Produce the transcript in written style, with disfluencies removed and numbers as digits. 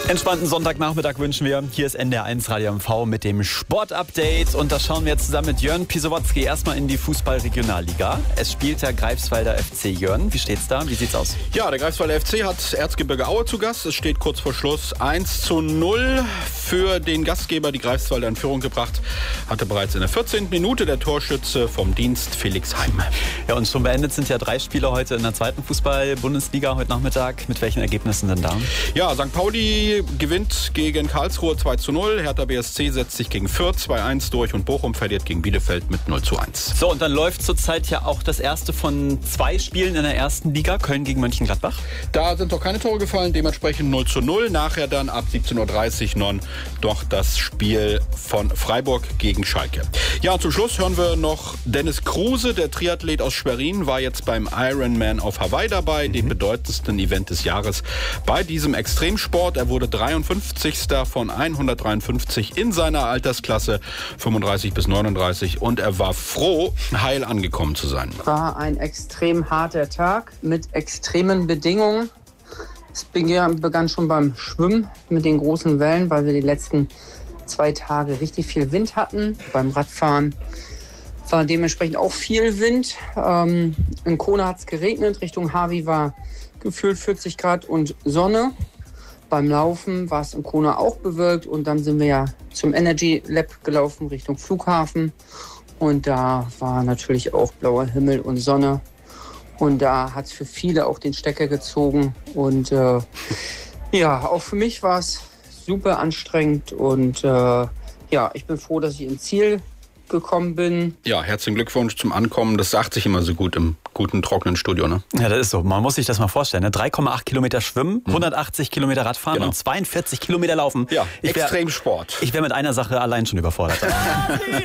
Entspannten Sonntagnachmittag wünschen wir. Hier ist NDR1 Radio MV mit dem Sportupdate. Und da schauen wir jetzt zusammen mit Jörn Pisowotzki erstmal in die Fußball-Regionalliga. Es spielt der Greifswalder FC. Jörn, wie steht's da? Wie sieht's aus? Ja, der Greifswalder FC hat Erzgebirge Aue zu Gast. Es steht kurz vor Schluss 1:0 für den Gastgeber. Die Greifswalder in Führung gebracht hatte bereits in der 14. Minute der Torschütze vom Dienst Felix Heim. Ja, und schon beendet sind ja 3 Spiele heute in der zweiten Fußball-Bundesliga heute Nachmittag. Mit welchen Ergebnissen denn da? Ja, St. Pauli gewinnt gegen Karlsruhe 2:0. Hertha BSC setzt sich gegen Fürth 2:1 durch und Bochum verliert gegen Bielefeld mit 0:1. So, und dann läuft zurzeit ja auch das erste von 2 Spielen in der ersten Liga, Köln gegen Mönchengladbach. Da sind doch keine Tore gefallen, dementsprechend 0:0. Nachher dann ab 17:30 Uhr doch das Spiel von Freiburg gegen Schalke. Ja, und zum Schluss hören wir noch Dennis Kruse, der Triathlet aus Schwerin, war jetzt beim Ironman auf Hawaii dabei, dem bedeutendsten Event des Jahres bei diesem Extremsport. Er wurde 53. von 153 in seiner Altersklasse, 35 bis 39, und er war froh, heil angekommen zu sein. War ein extrem harter Tag mit extremen Bedingungen. Es begann schon beim Schwimmen mit den großen Wellen, weil wir die letzten 2 Tage richtig viel Wind hatten. Beim Radfahren war dementsprechend auch viel Wind. In Kona hat es geregnet, Richtung Hawi war gefühlt 40 Grad und Sonne. Beim Laufen war es in Kona auch bewölkt und dann sind wir ja zum Energy Lab gelaufen Richtung Flughafen und da war natürlich auch blauer Himmel und Sonne und da hat es für viele auch den Stecker gezogen und ja, auch für mich war es super anstrengend und ja, ich bin froh, dass ich ins Ziel gekommen bin. Ja, herzlichen Glückwunsch zum Ankommen. Das sagt sich immer so gut im guten, trockenen Studio, ne? Ja, das ist so. Man muss sich das mal vorstellen. Ne? 3,8 Kilometer schwimmen, 180 Kilometer Radfahren und 42 Kilometer laufen. Ja, Extremsport. Ich wär mit einer Sache allein schon überfordert.